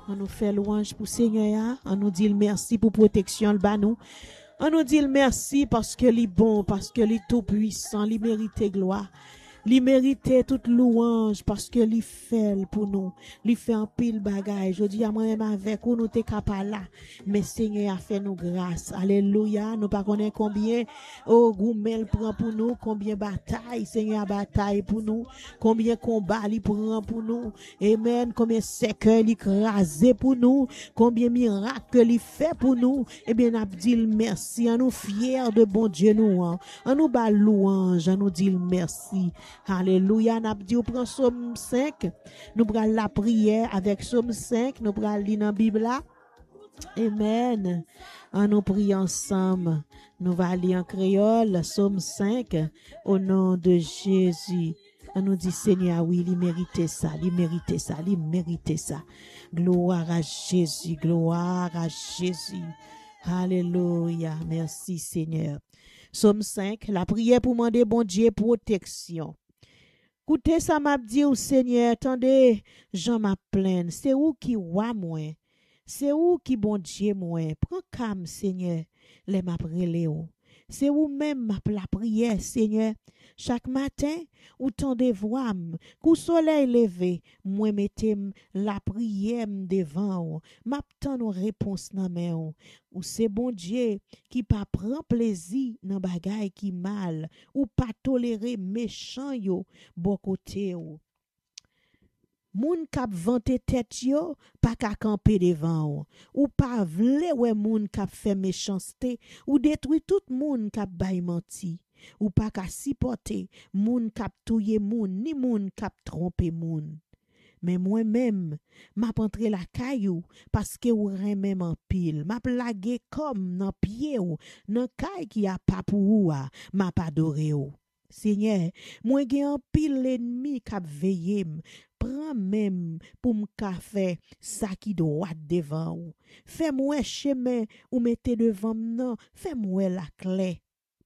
On nous fait louange pour Seigneur. On nous dit merci pour protection le bas nous. On nous dit merci parce que il est bon, parce que il est tout puissant, il mérite gloire. Il mérite toute louange parce que il fait pour nous. Il fait un pile bagaille. Je dis à moi-même avec vous, nous t'es capable là. Mais Seigneur a fait nous grâce. Alléluia. Nous pas connaît combien, oh, goumel prend pour nous, combien bataille, Seigneur a bataille pour nous, combien combat il prend pour nous. Amen. Combien cercueil il crasé pour nous, combien miracle il fait pour nous. Eh bien, on dit merci. On nous fiers de bon Dieu nous. On nous bat louange. On nous dit merci. Alléluia, nous dit, on prend Somme 5, nous prenons la prière avec Somme 5, nous prenons lire dans la Bible là. Amen. On nous prie ensemble. Nous allons lire en créole, Somme 5, au nom de Jésus. On nous dit, Seigneur, oui, il mérite ça, il mérite ça, il mérite ça. Gloire à Jésus, gloire à Jésus. Alléluia, merci Seigneur. Somme 5, la prière pour demander bon Dieu protection. Écoutez, ça m'a dit au Seigneur, attendez, Jean m'a plaint, c'est où qui roi moi, c'est où qui bon Dieu moi, prends calme Seigneur, les m'a prélé ou. C'est où même la prière, Seigneur. Chaque matin, ou tendez voix, qu'au soleil levé, moi mettez la prière devant ou. M'attend nos réponses dans main ou c'est bon Dieu qui pas prend plaisir dans bagay qui mal ou pas tolérer méchant yo bon côté ou. Moun kap vante tête yo, pas ka camper devant ou pas vle ouais moun kap fait méchanceté ou détruit tout moun kap bay menti ou pas ka supporter moun kap touye moun ni moun kap tromper moun. Mais moi-même, m'a rentré la caillou parce que ou même en pile, m'a plagué comme dans pied ou dans caille qui a pas pour ou m'a pas adoré ou. Seigneur, moi gen en pile l'ennemi k'ap veillé, prends même pour m'ka faire ça qui doit devant ou. Fais-moi chemin ou mettez devant m'nan, fais-moi la clé.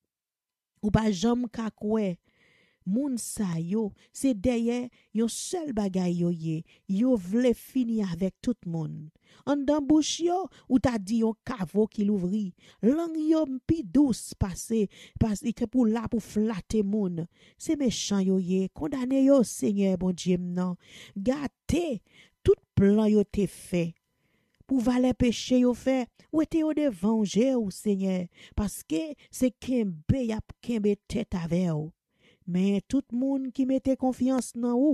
Ou pas jam ka kwe. Moun sa yo, c'est derrière yon seul bagay yo ye, yo vle fini avec tout moun. En dan bouche yo, ou ta di yon kavo ki l'ouvri, lang yo mpi douce passe que pour là pour flatter moun. C'est méchant yo ye, condamné yo Seigneur bon Dieu nan. Gâté, tout plan yo te fait. Pour valer péché yo fait, ou ete yo de venger ou Seigneur, parce que c'est kembe yap kembe tête avec ou. Mais tout le monde qui mette confiance dans ou,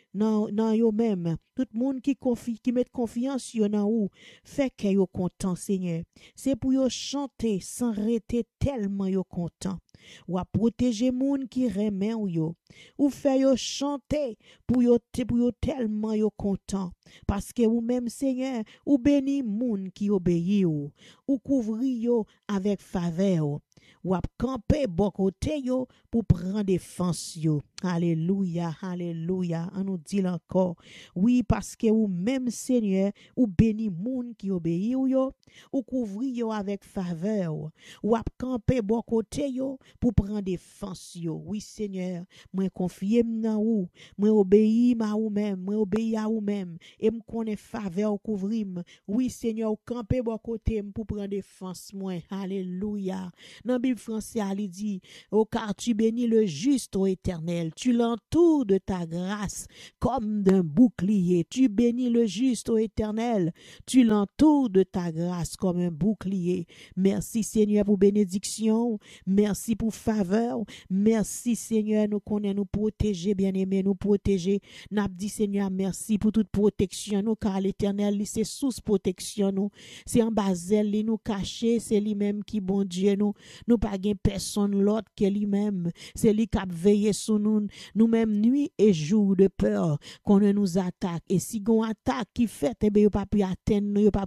dans yo même, tout le monde qui met confiance dans ou, fait que yo content Seigneur. C'est pour yo chanter sans arrêter tellement yo content. Ou a protéger moun qui remet ou yo. Ou fait yo chanter pour yo tellement yo content. Parce que ou même Seigneur, ou béni moun qui obéit ou couvri yo avec faveur. Ou ap camper bon côté yo pour prendre défense yo. Alléluia, alléluia. On nous dit encore, oui parce que ou même Seigneur, ou béni moun qui obéit ou yo, ou couvri yo avec faveur. Ou ap camper bon côté yo pour prendre défense yo. Oui Seigneur, moi confier nan ou, moi obéir ma ou même, moi obéir à ou même et me connaît faveur couvrim. Oui Seigneur, ou camper bon côté pour prendre défense moi. Alléluia. Dans Bible français, il dit, oh, car tu bénis le juste, ô Éternel, tu l'entoures de ta grâce comme d'un bouclier. Tu bénis le juste, ô Éternel, tu l'entoures de ta grâce comme un bouclier. Merci Seigneur pour bénédiction, merci pour faveur, merci Seigneur, nous connaissons nous protéger, bien-aimés, nous protéger. N'a dit Seigneur, merci pour toute protection, nous, car l'Éternel, c'est sous protection, nous, c'est en basel, nous cacher, c'est lui-même qui bon Dieu, nous pas gen personne l'autre que lui-même. C'est lui qui a veillé sur nous, nous-mêmes nuit et jour de peur qu'on ne nous attaque. Et si gon attaque qui fait, eh ben, yo pas pu atteindre nous, yo pas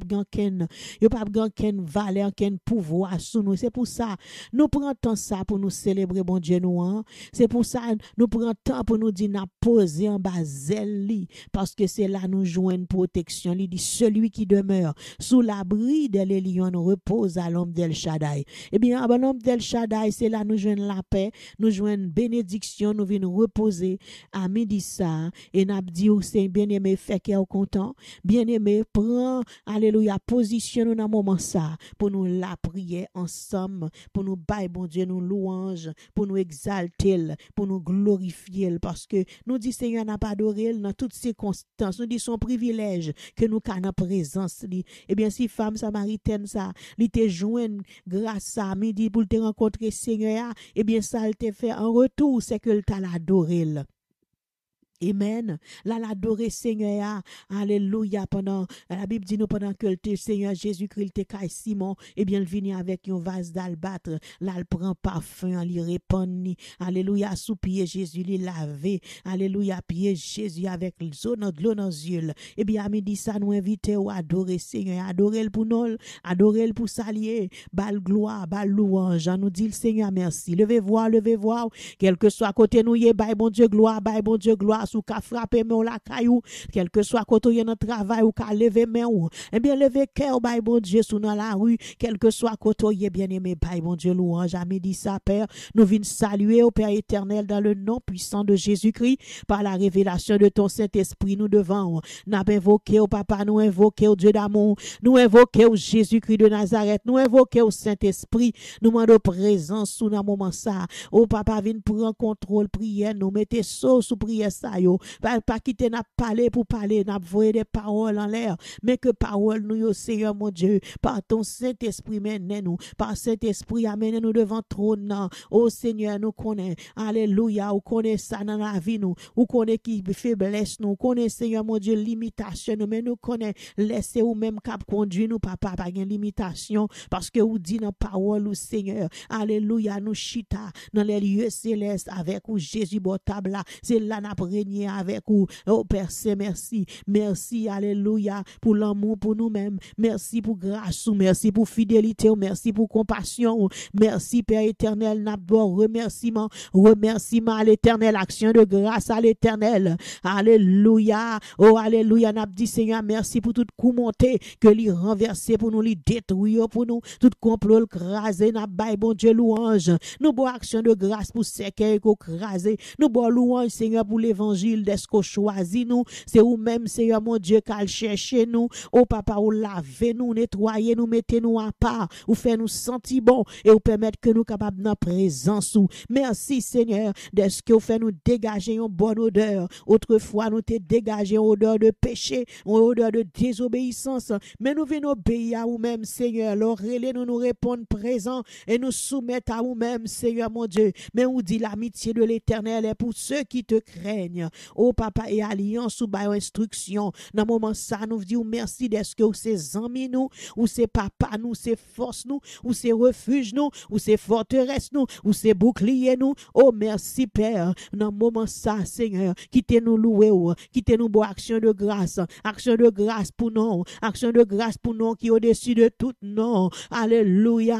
ken valeur, ken pouvoir sur nous. C'est pour ça, nous prenons temps ça pour nous célébrer, bon Dieu, nous, hein. C'est pour ça, nous prenons temps pour nous dire, n'a poser en bas li, parce que c'est là nous joignons protection. Il dit, celui qui demeure sous l'abri de les lions repose à l'ombre d'El Shaddai. Eh bien, tabernacle d'El Shaddai, c'est là nous joignons la paix, nous joignons bénédiction, nous venons reposer à midi ça. Et n'a dit ou c'est bien-aimé, fait qu'elle content. Bien-aimé, prends, alléluia, position dans moment ça, pour nous la prier ensemble, pour nous bailler, bon Dieu, nous louange, pour nous exalter, pour nous glorifier, parce que nous dit Seigneur n'a pas adoré dans toutes circonstances, nous dit son privilège que nous avons en présence. Eh bien, si femme samaritaine ça, li te joint grâce à midi pour te rencontrer Seigneur, eh bien, ça elle te fait en retour, c'est que t'a l'adoré. Amen. Là, l'adorer Seigneur, alléluia, pendant, la Bible dit nous, pendant que le Seigneur Jésus-Christ te caille Simon, eh bien, il vient avec un vase d'albâtre, là, il prend parfum, il répand, alléluia, sous pied Jésus, il lavé, alléluia, pied Jésus avec l'eau dans les yeux. Eh bien, à midi, ça nous invite à adorer Seigneur, adorer pour nous, adorer pour s'allier, bal gloire, bal louange, nous dit le Seigneur, merci. Levez voir, quel que soit côté nous, bye bon Dieu gloire, ou ka frapper mais on la caillou quel que soit côté dans travail ou ka lever main ou eh bien lever cœur bay bon Dieu sous dans la rue quel que soit côté bien aimé bay bon Dieu louange à midi ça Père nous venons saluer au Père éternel dans le nom puissant de Jésus-Christ par la révélation de ton Saint-Esprit nous devant n'a invoqué au papa nous invoquer au Dieu d'amour nous invoquer au Jésus-Christ de Nazareth nous invoquer au Saint-Esprit nous demandons présence sous dans moment ça au papa vient prendre contrôle prière nous mettez sous prière ça pas quitter n'a parler pour parler n'a voyer des paroles en l'air mais que parole nous yo Seigneur mon Dieu par ton Saint-Esprit mène nous par Saint-Esprit amène nous devant trône oh Seigneur nous connaît alléluia ou connaît ça dans la vie nous ou connaît qui faiblesse nous connaît Seigneur mon Dieu limitation nous mais nous connaît laissez ou même cap conduire nous papa pas une limitation parce que ou dit dans parole ou Seigneur alléluia nous chita dans les lieux célestes avec ou Jésus botable là c'est là n'a régner avec vous. Oh Père Saint, merci, alléluia, pour l'amour pour nous-mêmes, merci pour grâce, merci pour fidélité, merci pour compassion, merci Père éternel, n'a pas remerciement à l'éternel, action de grâce à l'éternel, alléluia, oh alléluia, n'a dit Seigneur, merci pour tout coup monté, que lui renverser pour nous, lui détruire pour nous, tout complot le craser, n'a pas bon Dieu louange, nous bois action de grâce pour séquer qu'on craser, nous bois louange Seigneur pour l'évangile d'est-ce qu'on choisit nous, c'est ou même Seigneur mon Dieu qu'à chercher nous, oh papa ou laver nous, nettoyer nous, mettez nous à part, ou faire nous sentir bon et ou permettre que nous capables dans présence ou merci Seigneur d'est-ce que vous fait nous dégager une bonne odeur, autrefois nous te dégagé une odeur de péché, une odeur de désobéissance, mais nous venons obéir à vous-même Seigneur, l'oreille nous répondre présent et nous soumettre à vous-même Seigneur mon Dieu, mais on dit l'amitié de l'Éternel est pour ceux qui te craignent. Oh papa et alliance ou ba instruction dans moment ça nous dit merci d'être que c'est amis nous ou c'est papa nous c'est force nous ou c'est refuge nous ou c'est forteresse nous ou c'est bouclier nous oh merci Père dans moment ça Seigneur quittez nous louer quittez nous boire action de grâce pour nous action de grâce pour nous qui au-dessus de tout nom alléluia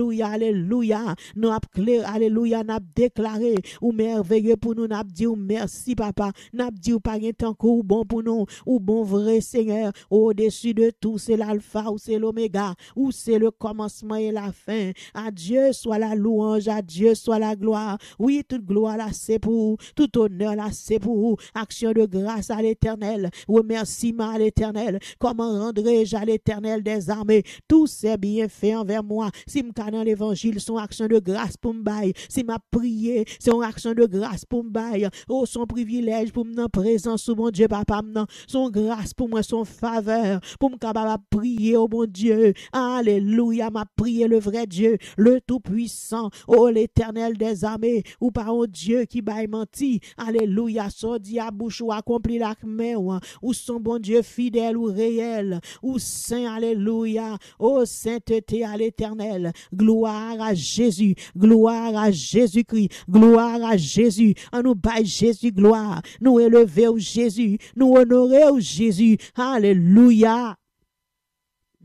nous a clair alléluia n'a déclaré ou merveilleux pour nous n'a dit merci papa n'a dit ou pas tant ou bon pour nous ou bon vrai Seigneur au-dessus de tout c'est l'alpha ou c'est l'oméga ou c'est le commencement et la fin à Dieu soit la louange à Dieu soit la gloire oui toute gloire là c'est pour tout honneur là c'est pour action de grâce à l'Éternel remerciement à l'Éternel comment rendrai-je à l'Éternel des armées tous ces bienfaits envers moi si m'ka dans l'évangile son action de grâce pour m'bailler si m'a prié c'est une action de grâce pour m'bailler oh son privilège pour m'en présence sous mon Dieu papa m'en son grâce pour moi son faveur pour me capable prier au bon Dieu alléluia m'a prié le vrai Dieu le tout puissant oh l'Éternel des armées ou par un Dieu qui baille menti alléluia son diable bouche ou accompli la main ou son bon Dieu fidèle ou réel ou saint alléluia oh sainteté à l'Éternel gloire à Jésus gloire à Jésus-Christ gloire à Jésus en nous baille Jésus gloire nous élever au Jésus nous honorer au Jésus alléluia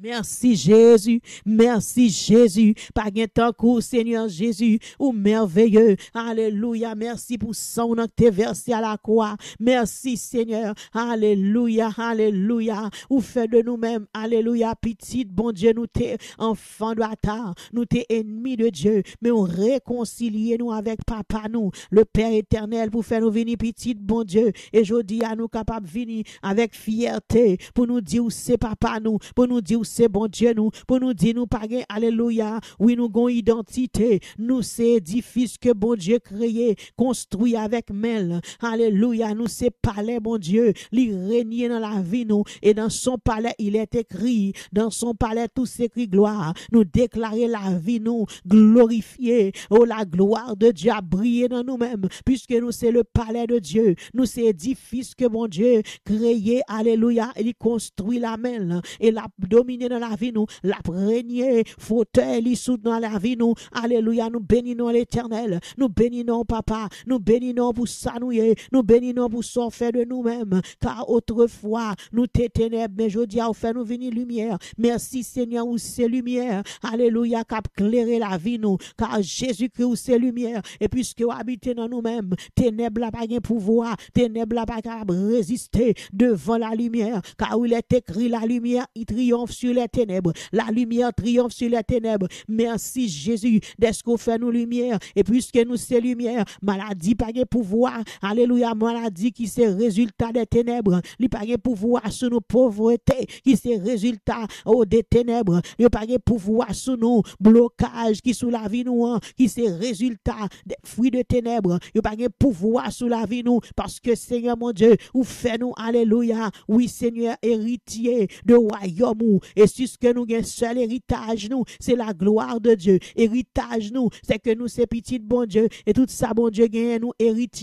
Merci Jésus, merci Jésus, pas gain tant coup Seigneur Jésus, ou merveilleux, alléluia, merci pour son nom que t'es versé à la croix, merci Seigneur, alléluia, alléluia, ou fait de nous-mêmes, alléluia, petite, bon Dieu, nous t'es enfants de bâtard, nous t'es ennemis de Dieu, mais on réconcilie nous avec papa nous, le Père éternel, pour faire nous venir petite, bon Dieu, et je dis à nous capables de venir avec fierté, pour nous dire où c'est papa nous, pour nous dire c'est bon Dieu nous, pour nous dire nous pas gain, alléluia, oui nous avons identité, nous c'est édifice que bon Dieu créé, construit avec main, alléluia, nous c'est palais bon Dieu, il règne dans la vie nous, et dans son palais il est écrit, dans son palais tout s'écrit gloire, nous déclarer la vie nous, glorifier, oh la gloire de Dieu a brillé dans nous-mêmes, puisque nous c'est le palais de Dieu, nous c'est édifice que bon Dieu créé, alléluia, il construit la main, et la dominer dans la vie nous, la régner, fauteuil, il sous dans la vie nous, alléluia, nous bénissons l'éternel, nous bénissons papa, nous bénissons pour ça nous bénissons pour ça fait de nous-mêmes, car autrefois, nous t'es ténèbres, mais je dis à faire nous venir lumière, merci Seigneur, où c'est lumière, alléluia, cap clairer la vie nous, car Jésus-Christ où c'est lumière, et puisque vous habitez dans nous-mêmes, ténèbres là pas de pouvoir, ténèbres là pas capable résister devant la lumière, car il est écrit la lumière, il triomphe sur les ténèbres. La lumière triomphe sur les ténèbres. Merci Jésus d'être qu'on fait nous lumière. Et puisque nous c'est lumière, maladie pas de pouvoir. Alléluia, maladie qui c'est résultat des ténèbres. Il pas de pouvoir sur nos pauvretés qui c'est résultat des ténèbres. Il pas de pouvoir sur nous blocage qui sous la vie nous qui c'est résultat des fruits de ténèbres. Il pas de pouvoir sur la vie nous parce que Seigneur mon Dieu, ou fait nous alléluia. Oui Seigneur héritier de royaume et si ce que nous avons seul héritage nous c'est la gloire de Dieu, héritage nous c'est que nous c'est petit bon Dieu et tout ça bon Dieu gagne nous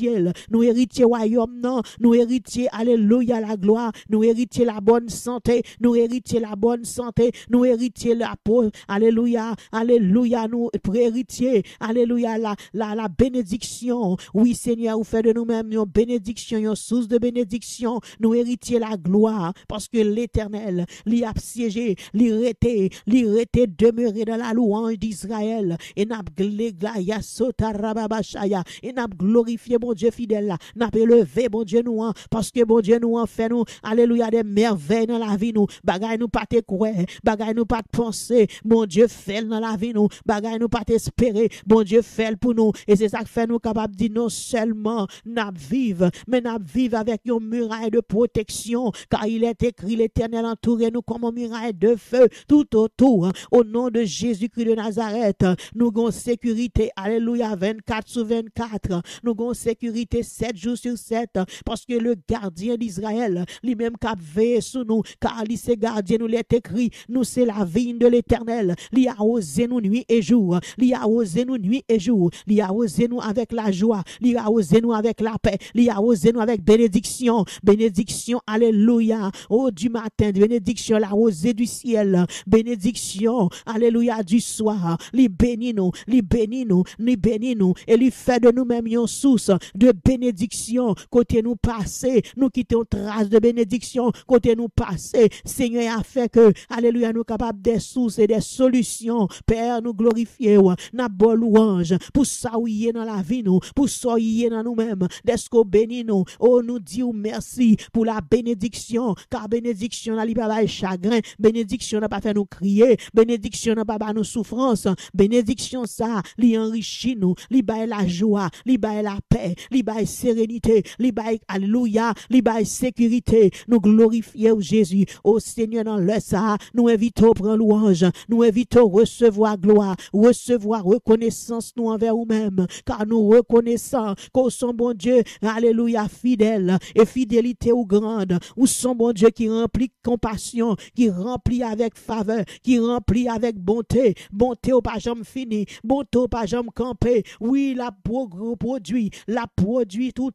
héritier royaume non, nous héritier alléluia la gloire, nous héritier la bonne santé, nous héritier la bonne santé, nous héritier la peau, alléluia, alléluia nous héritier, alléluia la bénédiction, oui Seigneur vous fait de nous-mêmes une bénédiction, une source de bénédiction, nous héritier la gloire parce que l'Éternel l'y a siégé, l'y rete demeuré dans la louange d'Israël et n'a glorifié mon Dieu fidèle, n'a élevé mon Dieu nous parce que mon Dieu nous en fait nous alléluia des merveilles dans la vie nous, bagay nous pas te croire, bagay nous pas te penser, mon Dieu fait dans la vie nous, bagay nous pas t'espérer, mon Dieu fait pour nous et c'est ça qui fait nous capable de dire non seulement n'a vivre mais n'a vivre avec une muraille de protection car il est écrit l'Éternel entouré nous comme une muraille de feu tout autour. Au nom de Jésus-Christ de Nazareth, nous avons sécurité, alléluia, 24/24. Nous avons sécurité 7 jours sur 7 parce que le gardien d'Israël, lui-même qui a veillé sur nous, car il c'est gardien, nous l'est écrit, nous c'est la vigne de l'Éternel. Il a osé nous nuit et jour. Il a osé nous nuit et jour. Il a osé nous avec la joie. Il a osé nous avec la paix. Il a osé nous avec bénédiction. Bénédiction, alléluia. Oh, du matin, bénédiction, la rosée du ciel. Bénédiction, alléluia, du soir. Lui bénit nous, lui bénit nous, lui bénit nous. Et lui fait de nous-mêmes une source de bénédiction. Côté nous passer, nous quittons trace de bénédiction. Côté nous passer, Seigneur a fait que, alléluia, nous capables des sources et des solutions. Père, nous glorifier, n'a bon louange. Pour ça, oui, dans la vie, nous, pour ça, oui, dans nous-mêmes. D'est-ce qu'on bénit nous? Oh, nous disons merci pour la bénédiction. Car bénédiction n'a pas chagrin. Bénédiction n'a pas fait nous crier. Bénédiction n'a pas nous souffrance. Bénédiction ça, li enrichit nous, li baille la joie, li baille la paix, li baille sérénité, li baille alléluia, li baille sécurité. Nous glorifions Jésus. Oh Seigneur, dans le ça, nous invitons prendre louange, nous invitons recevoir gloire, recevoir reconnaissance nous envers nous-mêmes, car nous reconnaissons qu'au son bon Dieu, alléluia, fidèle et fidélité ou grande, ou son bon Dieu qui remplit compassion, qui remplit avec faveur, qui remplit avec bonté, bonté au pas jamais fini, bonté au pas jamais campé. Oui, la produit tout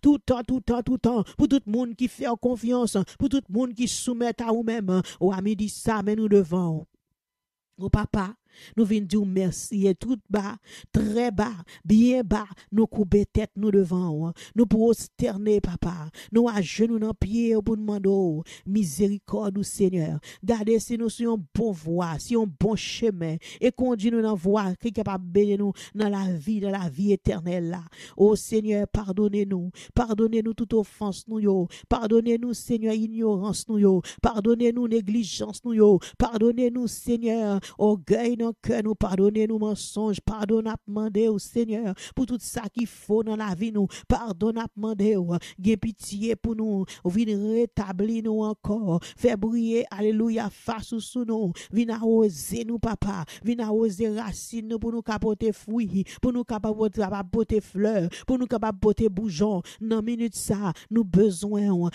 le temps, pour tout le monde qui fait confiance, pour tout le monde qui soumet à vous-même. Oh, ami dit ça, mais nous devons. Oh papa, Nous venons dire merci et tout bas, très bas, bien bas, nous couper tête nous devant, nous prosterner papa, nous à genoux dans pied pour demander miséricorde au Seigneur. Gardez si nous sommes bon voie, si on bon chemin et conduis-nous dans voie qui est capable de bénir nous dans la vie éternelle là. Oh Seigneur, pardonnez-nous toute offense nous yo, pardonnez-nous Seigneur ignorance nous yo, pardonnez-nous négligence nous yo, pardonnez-nous Seigneur orgueil dans cœur nous, pardonnez-nous mensonge, pardonne à demander au Seigneur pour tout ça qu'il faut dans la vie nous, pardonne à demander gain pitié pour nous, viens rétablir nous encore, faire briller alléluia face sous nous, viens arroser nous papa, viens arroser racines nous pour nous capoter fruits, pour nous capable porter fleurs, pour nous capable porter bourgeons. Dans minute ça, nous besoin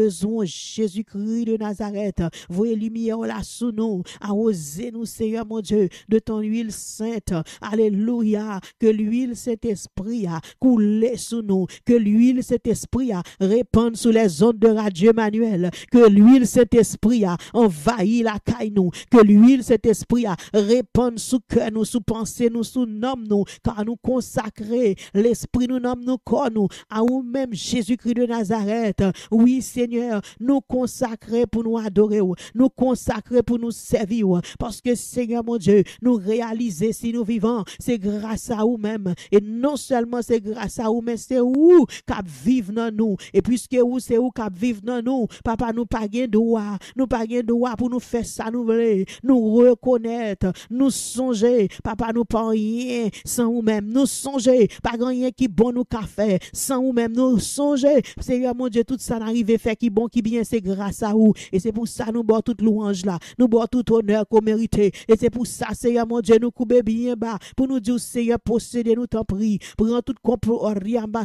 Jésus-Christ de Nazareth, voyez lumière là sous nous, arroser nous Seigneur mon Dieu de ton huile sainte, alléluia, que l'huile cet esprit a coulé sous nous, que l'huile cet esprit a répande sous les ondes de Radio Emmanuel, que l'huile cet esprit a envahi la caille nous, que l'huile cet esprit a répande sous cœur nous, sous pensée nous, sous nom nous, car nous consacrer l'esprit nous nomme nous corps nous à nous-mêmes Jésus-Christ de Nazareth. Oui Seigneur, nous consacrer pour nous adorer, nous consacrer pour nous servir, parce que Seigneur mon Dieu, nous réaliser si nous vivons, c'est grâce à vous-même, et non seulement c'est grâce à vous, mais c'est vous qui vivez dans nous, et puisque vous c'est vous qui vivez dans nous, papa nous pas gain droit pour nous faire ça nous voulons, nous reconnaître, nous songer, papa nous pas rien sans vous-même, nous songer, pas rien qui bon nous qu'a fait sans vous-même, nous songer, Seigneur mon Dieu, tout ça n'arrive faire qui bon qui bien, c'est grâce à vous, et c'est pour ça nous boit toute louange là, nous boit tout honneur qu'on mérite, et c'est pour ça Seigneur mon Dieu, nous couper bien bas, pour nous dire Seigneur, possédez-nous t'en prie, prends tout contrôle,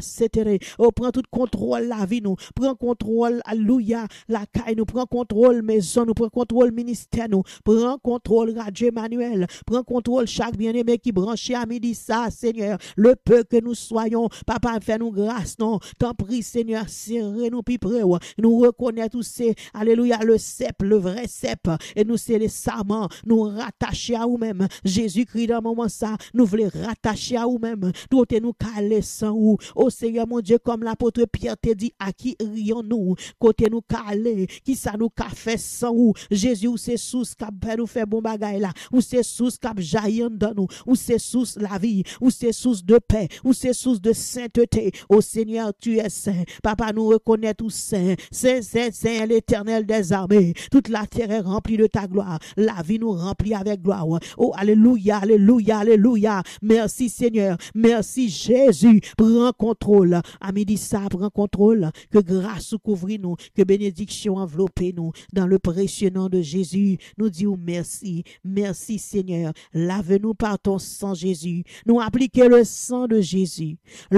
prends tout contrôle la vie nous, prends contrôle, alléluia, la caille nous, prends contrôle maison nous, prends contrôle ministère nous, prends contrôle Radio Emmanuel, prends contrôle chaque bien-aimé qui branché à midi ça, Seigneur, le peu que nous soyons, papa, fais-nous grâce, non, t'en prie, Seigneur, serrez-nous plus près, nous reconnaissons tous ces, alléluia, le cep, le vrai cep, et nous c'est les serments, nous rattacher à vous-même, Jésus-Christ dans moment ça, nous voulons rattacher à vous-même, tout est nous caler sans vous, oh Seigneur mon Dieu, comme l'apôtre Pierre te dit, à qui rions-nous, côté nous caler, qui ça nous qu'a fait sans vous, Jésus, ou c'est source qui nous fait bon bagay là, ou c'est source qui jaillit dans nous, ou c'est source la vie, ou c'est source de paix, ou c'est source de sainteté, oh Seigneur, tu es saint, papa nous reconnaît tout saint, saint, saint, saint, l'éternel des armées, toute la terre est remplie de ta gloire, la vie nous remplit avec gloire, oh alléluia, alléluia, alléluia, merci Seigneur, merci Jésus, prends contrôle, à midi ça, prends contrôle, que grâce couvre nous, que bénédiction enveloppe nous, dans le précieux nom de Jésus, nous disons merci, merci Seigneur, lave-nous par ton sang Jésus, nous appliquons le sang de Jésus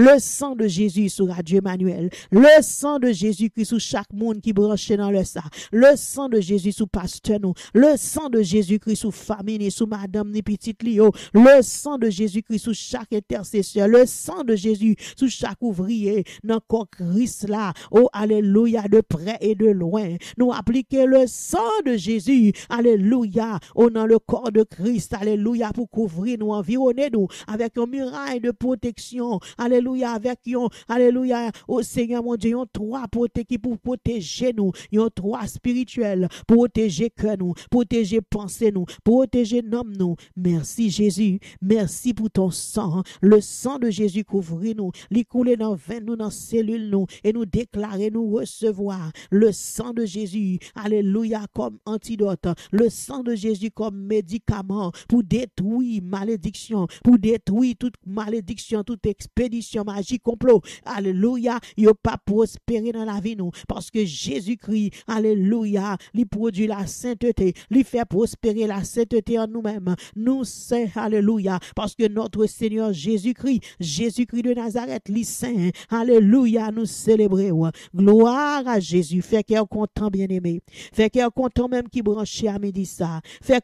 sur Radio Emmanuel, le sang de Jésus qui sous chaque monde qui branche dans le sang, le sang de Jésus sous pasteur nous, le sang de Jésus Christ sous famille, sous madame ni petite Lio, le sang de Jésus Christ sous chaque intercesseur, le sang de Jésus sous chaque ouvrier, dans corps Christ là, oh alléluia, de près et de loin, nous appliquer le sang de Jésus, alléluia, oh dans le corps de Christ, alléluia, pour couvrir nous, environner nous, avec un muraille de protection, alléluia, avec un, alléluia, oh Seigneur mon Dieu, un trois qui pour protéger nous, un trois spirituel, protéger cœur nous, protéger pensée nous, protéger nom nous, merci Jésus, merci pour ton sang, le sang de Jésus couvre nous, lui couler dans veine nous, dans cellules nous, et nous déclarer, nous recevoir, le sang de Jésus, alléluia, comme antidote, le sang de Jésus comme médicament, pour détruire malédiction, pour détruire toute malédiction, toute expédition, magie, complot, alléluia, il a pas prospérer dans la vie nous, parce que Jésus-Christ, alléluia, lui produit la sainteté, lui fait prospérer la sainteté en nous-mêmes, nous c'est, alléluia, parce que notre Seigneur Jésus-Christ de Nazareth, lui saint, alléluia, nous célébrons, gloire à Jésus, fait cœur content bien-aimé, fait cœur content même qui branché à midi ça, fait